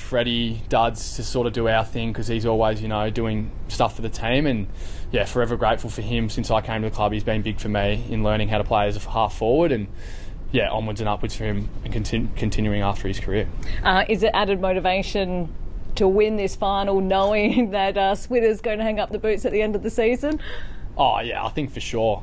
Freddie Duds to sort of do our thing because he's always, doing stuff for the team. And, yeah, forever grateful for him. Since I came to the club, he's been big for me in learning how to play as a half forward and, yeah, onwards and upwards for him and continuing after his career. Is it added motivation to win this final knowing that Switter's going to hang up the boots at the end of the season? Oh, yeah, I think for sure.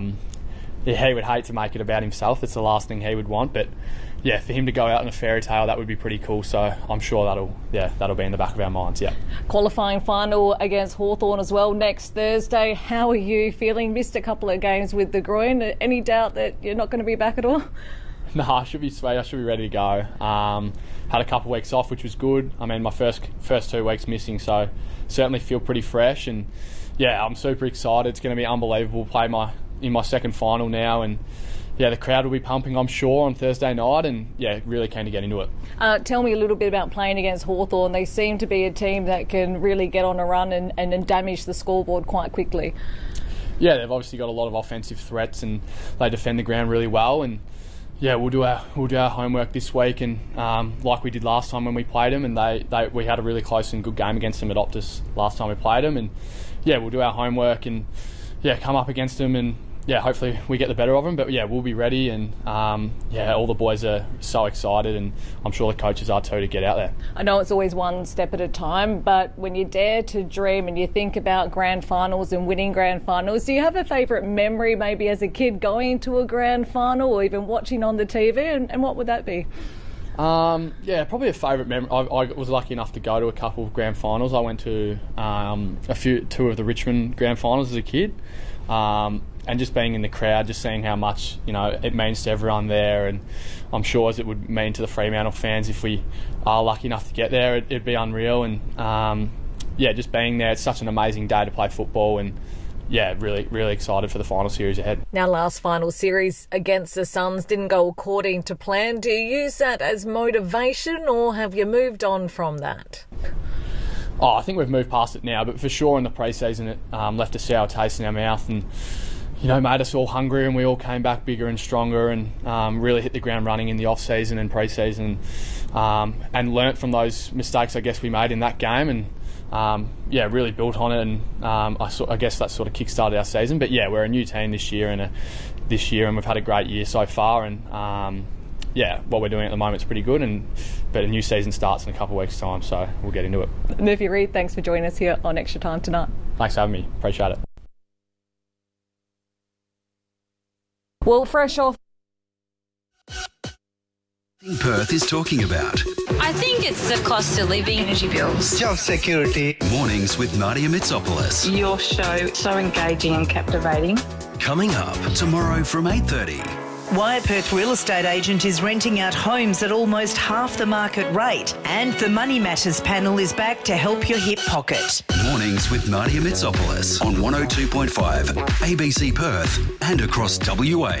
He would hate to make it about himself. It's the last thing he would want. But, yeah, for him to go out in a fairy tale, that would be pretty cool. So I'm sure that'll be in the back of our minds, yeah. Qualifying final against Hawthorn as well next Thursday. How are you feeling? Missed a couple of games with the groin. Any doubt that you're not going to be back at all? No, I should be sweet. I should be ready to go. Had a couple of weeks off, which was good. I mean, my first 2 weeks missing, so certainly feel pretty fresh. And, yeah, I'm super excited. It's going to be unbelievable. Play in my second final now, and yeah, the crowd will be pumping, I'm sure, on Thursday night, and yeah, really keen to get into it. Tell me a little bit about playing against Hawthorn. They seem to be a team that can really get on a run and damage the scoreboard quite quickly. Yeah, they've obviously got a lot of offensive threats and they defend the ground really well, and yeah, we'll do our homework this week, and like we did last time when we played them, and we had a really close and good game against them at Optus last time we played them, and yeah, we'll do our homework and yeah, come up against them and yeah, hopefully we get the better of them. But yeah, we'll be ready, and yeah, all the boys are so excited, and I'm sure the coaches are too, to get out there. I know it's always one step at a time, but when you dare to dream and you think about grand finals and winning grand finals, do you have a favourite memory maybe as a kid going to a grand final or even watching on the TV, and what would that be? Yeah, probably a favourite memory. I was lucky enough to go to a couple of grand finals. I went to two of the Richmond grand finals as a kid. And just being in the crowd, just seeing how much it means to everyone there, and I'm sure as it would mean to the Fremantle fans if we are lucky enough to get there, it'd be unreal. And yeah, just being there, it's such an amazing day to play football, and yeah, really, really excited for the final series ahead. Now, last final series against the Suns didn't go according to plan. Do you use that as motivation, or have you moved on from that? Oh, I think we've moved past it now, but for sure in the pre-season it left a sour taste in our mouth, and made us all hungry, and we all came back bigger and stronger, and really hit the ground running in the off-season and pre-season, and learnt from those mistakes I guess we made in that game, and yeah, really built on it, and I guess that sort of kick-started our season. But yeah, we're a new team this year, and we've had a great year so far, and yeah, what we're doing at the moment is pretty good, but a new season starts in a couple of weeks' time, so we'll get into it. Murphy Reid, thanks for joining us here on Extra Time tonight. Thanks for having me. Appreciate it. Well, fresh off. Perth is talking about. I think it's the cost of living, energy bills, job security. Mornings with Nadia Mitsopoulos. Your show, so engaging and captivating. Coming up tomorrow from 8:30. Wyatt Perth Real Estate Agent is renting out homes at almost half the market rate, and the Money Matters panel is back to help your hip pocket. Mornings with Nadia Mitsopoulos on 102.5 ABC Perth and across WA.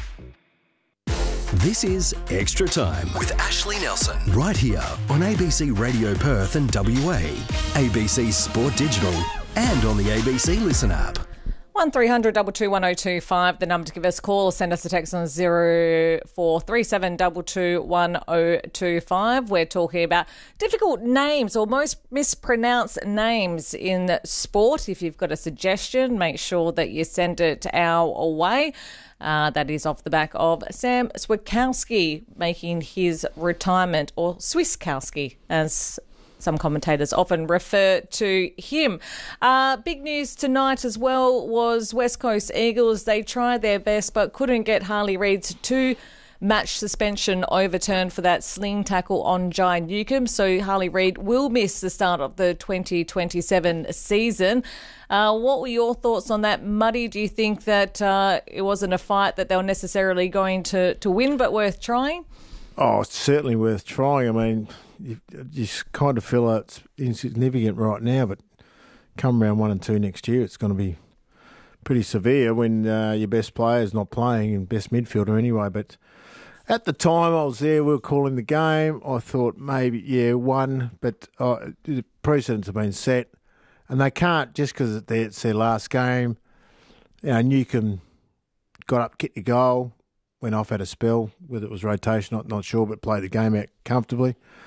This is Extra Time with Ashley Nelson, right here on ABC Radio Perth and WA, ABC Sport Digital, and on the ABC Listen app. 1300 221 1025, the number to give us a call, or send us a text on 0437 221 1025. We're talking about difficult names or most mispronounced names in sport. If you've got a suggestion, make sure that you send it our way. That is off the back of Sam Switkowski making his retirement, or Swisskowski, as some commentators often refer to him. Big news tonight as well was West Coast Eagles. They tried their best but couldn't get Harley Reid's 2-match suspension overturned for that sling tackle on Jai Newcombe. So Harley Reid will miss the start of the 2027 season. What were your thoughts on that, Muddy? Do you think that it wasn't a fight that they were necessarily going to win, but worth trying? Oh, it's certainly worth trying. I mean, you kind of feel it's insignificant right now, but come round 1 and 2 next year, it's going to be pretty severe when your best player's not playing, and best midfielder anyway. But at the time I was there, we were calling the game. I thought maybe, yeah, 1, but the precedents have been set, and they can't, just because it's their last game. Newcombe got up, kicked the goal, went off, had a spell, whether it was rotation, not sure, but played the game out comfortably.